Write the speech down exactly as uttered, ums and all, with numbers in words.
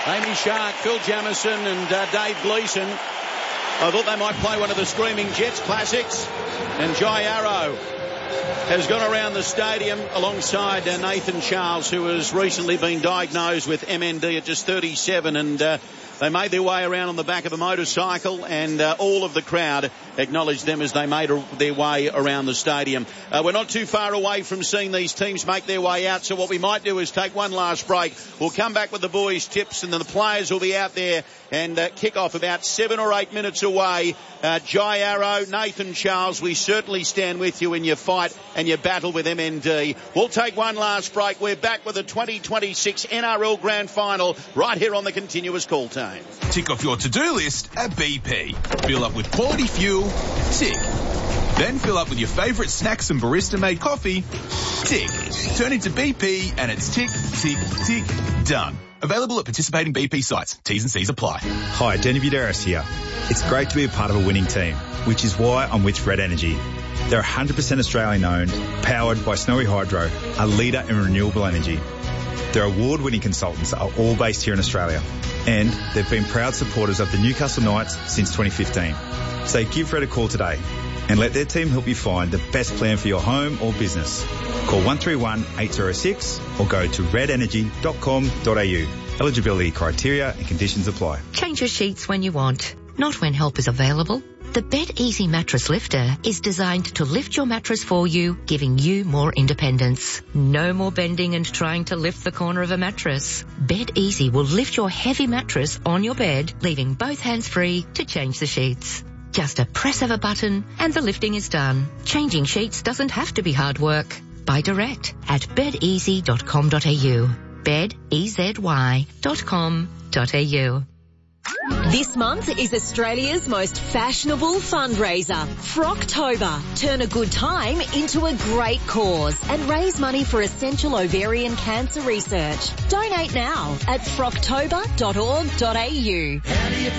Amy Shark, Phil Jamieson and uh, Dave Gleeson. I thought they might play one of the Screaming Jets classics. And Jai Arrow has gone around the stadium alongside uh, Nathan Charles, who has recently been diagnosed with M N D at just thirty-seven, and uh, they made their way around on the back of a motorcycle, and uh, all of the crowd acknowledged them as they made a, their way around the stadium. Uh, we're not too far away from seeing these teams make their way out, so what we might do is take one last break. We'll come back with the boys' tips, and then the players will be out there and uh, kick off about seven or eight minutes away. Uh, Jai Arrow, Nathan Charles, we certainly stand with you in your fight and your battle with M N D. We'll take one last break. We're back with the twenty twenty-six N R L Grand Final right here on the Continuous Call Time. Tick off your to-do list at B P. Fill up with quality fuel. Tick. Then fill up with your favourite snacks and barista-made coffee. Tick. Turn into B P and it's tick, tick, tick, done. Available at participating B P sites. T's and C's apply. Hi, Danny Buderis here. It's great to be a part of a winning team, which is why I'm with Red Energy. They're one hundred percent Australian owned, powered by Snowy Hydro, a leader in renewable energy. Their award-winning consultants are all based here in Australia, and they've been proud supporters of the Newcastle Knights since twenty fifteen. So give Red a call today and let their team help you find the best plan for your home or business. Call one three one, eight zero six or go to red energy dot com dot a u. Eligibility criteria and conditions apply. Change your sheets when you want, not when help is available. The Bed Easy Mattress Lifter is designed to lift your mattress for you, giving you more independence. No more bending and trying to lift the corner of a mattress. Bed Easy will lift your heavy mattress on your bed, leaving both hands free to change the sheets. Just a press of a button and the lifting is done. Changing sheets doesn't have to be hard work. Buy direct at bed easy dot com dot a u. bed easy dot com dot a u. This month is Australia's most fashionable fundraiser, Frocktober. Turn a good time into a great cause and raise money for essential ovarian cancer research. Donate now at frocktober dot org dot a u.